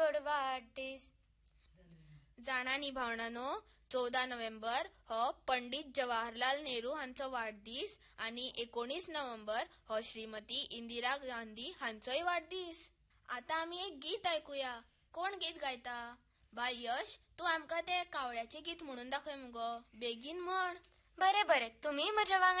गोड वाढदीस. जाणा न्ही भावणानो, 14 नोव्हेंबर हो पंडित जवाहरलाल नेहरू हांचो वाढदीस आणि 19 नोव्हेंबर हो श्रीमती इंदिरा गांधी हांचोय वाढदीस. आता आम्ही एक गीत ऐकूया. कोण गीत गायता? बाय यश, तू आमका ते कावळ्याचे गीत म्हणून दाखय मुगो. बेगीन म्हण. बरे तुम्ही म्हज्या वांगडा